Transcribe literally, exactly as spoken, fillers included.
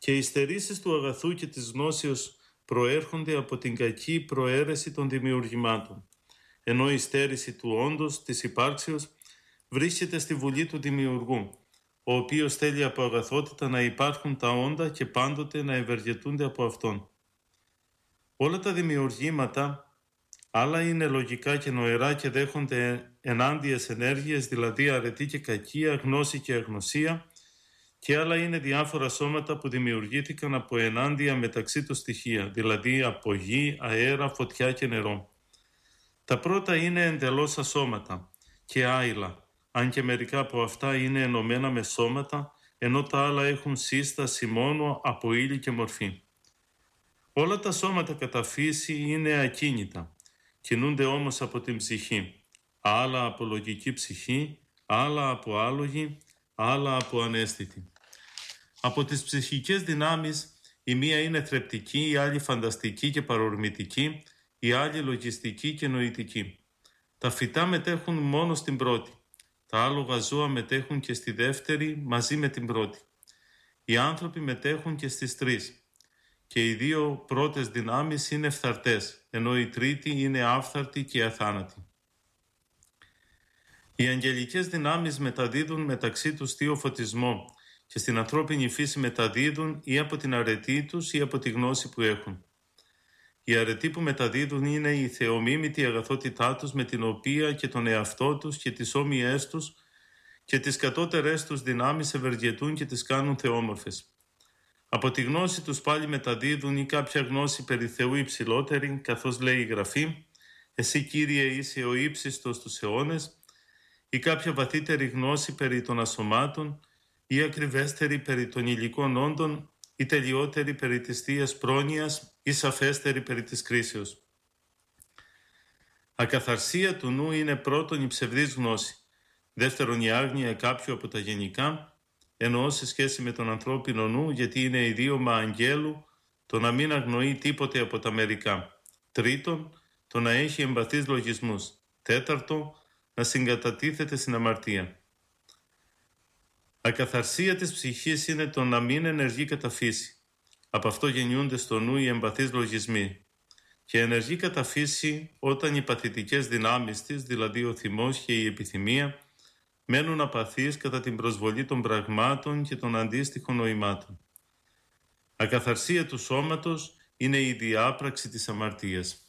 Και οι στερήσεις του αγαθού και της γνώσεως προέρχονται από την κακή προαίρεση των δημιουργημάτων, ενώ η στέρηση του όντως, της υπάρξεως, βρίσκεται στη βουλή του δημιουργού, ο οποίος θέλει από αγαθότητα να υπάρχουν τα όντα και πάντοτε να ευεργετούνται από αυτόν. Όλα τα δημιουργήματα, άλλα είναι λογικά και νοερά και δέχονται ενάντιες ενέργειες, δηλαδή αρετή και κακία, γνώση και αγνωσία, και άλλα είναι διάφορα σώματα που δημιουργήθηκαν από ενάντια μεταξύ τους στοιχεία, δηλαδή από γη, αέρα, φωτιά και νερό. Τα πρώτα είναι εντελώς ασώματα και άειλα, αν και μερικά από αυτά είναι ενωμένα με σώματα, ενώ τα άλλα έχουν σύσταση μόνο από ύλη και μορφή. Όλα τα σώματα κατά φύση είναι ακίνητα, κινούνται όμως από την ψυχή, άλλα από λογική ψυχή, άλλα από άλογη, άλλα από αναίσθητη. Από τις ψυχικές δυνάμεις, η μία είναι θρεπτική, η άλλη φανταστική και παρορμητική, η άλλη λογιστική και νοητική. Τα φυτά μετέχουν μόνο στην πρώτη. Τα άλογα ζώα μετέχουν και στη δεύτερη μαζί με την πρώτη. Οι άνθρωποι μετέχουν και στις τρεις. Και οι δύο πρώτες δυνάμεις είναι φθαρτές, ενώ η τρίτη είναι άφθαρτη και αθάνατη. Οι αγγελικές δυνάμεις μεταδίδουν μεταξύ τους θείο φωτισμό και στην ανθρώπινη φύση μεταδίδουν ή από την αρετή τους ή από τη γνώση που έχουν. Οι αρετοί που μεταδίδουν είναι η θεομίμητη αγαθότητά τους με την οποία και τον εαυτό τους και τις όμοιές τους και τις κατώτερές τους δυνάμεις ευεργετούν και τις κάνουν θεόμορφες. Από τη γνώση τους πάλι μεταδίδουν ή κάποια γνώση περί Θεού υψηλότερη, καθώς λέει η Γραφή «Εσύ Κύριε είσαι ο ύψιστος στους αιώνες», ή κάποια βαθύτερη γνώση περί των ασωμάτων ή ακριβέστερη περί των υλικών όντων ή τελειότερη περί της θείας πρόνοιας ή σαφέστερη περί της κρίσεως. Ακαθαρσία του νου είναι πρώτον η ψευδής γνώση, δεύτερον η άγνοια κάποιου από τα γενικά, εννοώ σε σχέση με τον ανθρώπινο νου, γιατί είναι ιδίωμα αγγέλου το να μην αγνοεί τίποτε από τα μερικά. Τρίτον, το να έχει εμπαθείς λογισμούς. Τέταρτο, να συγκατατίθεται στην αμαρτία. Ακαθαρσία της ψυχής είναι το να μην ενεργεί κατά φύση. Από αυτό γεννιούνται στο νου οι εμπαθείς λογισμοί. Και ενεργεί κατά φύση όταν οι παθητικές δυνάμεις της, δηλαδή ο θυμός και η επιθυμία, μένουν απαθείς κατά την προσβολή των πραγμάτων και των αντίστοιχων νοημάτων. Ακαθαρσία του σώματος είναι η διάπραξη της αμαρτίας.